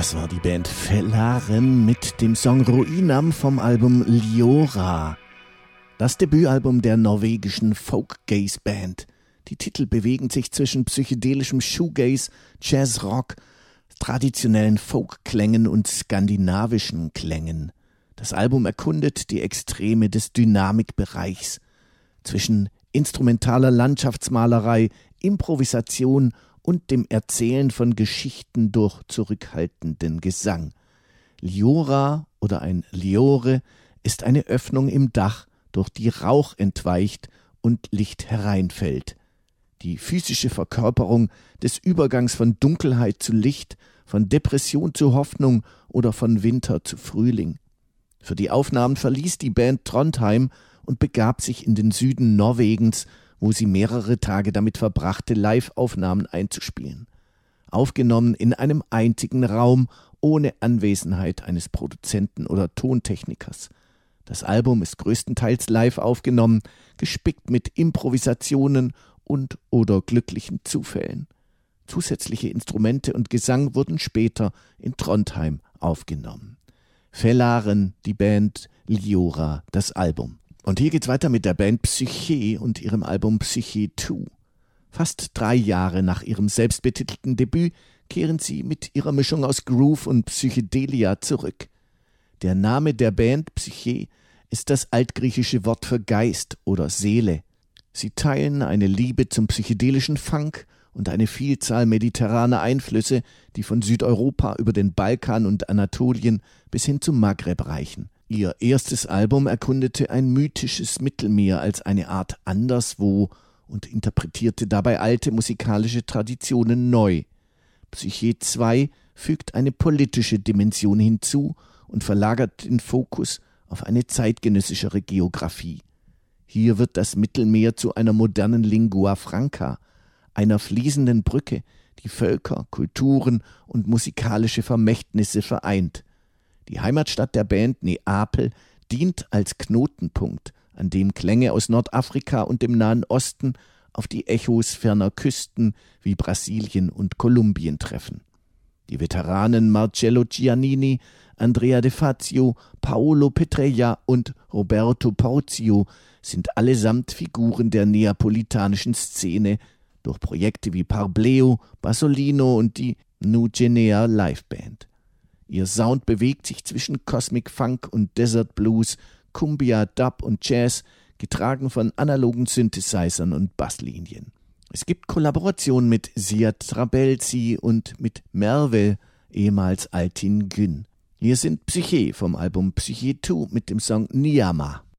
Das war die Band Fellaren mit dem Song Ruinam vom Album Liora. Das Debütalbum der norwegischen Folk-Gaze-Band. Die Titel bewegen sich zwischen psychedelischem Shoegaze, Jazzrock, traditionellen Folk-Klängen und skandinavischen Klängen. Das Album erkundet die Extreme des Dynamikbereichs zwischen instrumentaler Landschaftsmalerei, Improvisation und dem Erzählen von Geschichten durch zurückhaltenden Gesang. Liora oder ein Liore ist eine Öffnung im Dach, durch die Rauch entweicht und Licht hereinfällt. Die physische Verkörperung des Übergangs von Dunkelheit zu Licht, von Depression zu Hoffnung oder von Winter zu Frühling. Für die Aufnahmen verließ die Band Trondheim und begab sich in den Süden Norwegens, wo sie mehrere Tage damit verbrachte, Live-Aufnahmen einzuspielen. Aufgenommen in einem einzigen Raum, ohne Anwesenheit eines Produzenten oder Tontechnikers. Das Album ist größtenteils live aufgenommen, gespickt mit Improvisationen und oder glücklichen Zufällen. Zusätzliche Instrumente und Gesang wurden später in Trondheim aufgenommen. Fellaren, die Band, Liora, das Album. Und hier geht's weiter mit der Band Psyché und ihrem Album Psyché 2. Fast 3 Jahre nach ihrem selbstbetitelten Debüt kehren sie mit ihrer Mischung aus Groove und Psychedelia zurück. Der Name der Band Psyché ist das altgriechische Wort für Geist oder Seele. Sie teilen eine Liebe zum psychedelischen Funk und eine Vielzahl mediterraner Einflüsse, die von Südeuropa über den Balkan und Anatolien bis hin zum Maghreb reichen. Ihr erstes Album erkundete ein mythisches Mittelmeer als eine Art Anderswo und interpretierte dabei alte musikalische Traditionen neu. Psyché 2 fügt eine politische Dimension hinzu und verlagert den Fokus auf eine zeitgenössischere Geografie. Hier wird das Mittelmeer zu einer modernen Lingua Franca, einer fließenden Brücke, die Völker, Kulturen und musikalische Vermächtnisse vereint. Die Heimatstadt der Band, Neapel, dient als Knotenpunkt, an dem Klänge aus Nordafrika und dem Nahen Osten auf die Echos ferner Küsten wie Brasilien und Kolumbien treffen. Die Veteranen Marcello Giannini, Andrea De Fazio, Paolo Petreja und Roberto Porzio sind allesamt Figuren der neapolitanischen Szene durch Projekte wie Parbleo, Basolino und die Nugenea Liveband. Ihr Sound bewegt sich zwischen Cosmic Funk und Desert Blues, Cumbia, Dub und Jazz, getragen von analogen Synthesizern und Basslinien. Es gibt Kollaborationen mit Ziad Trabelsi und mit Merve, ehemals Altin Gün. Hier sind Psyché vom Album Psyché 2 mit dem Song Niyama.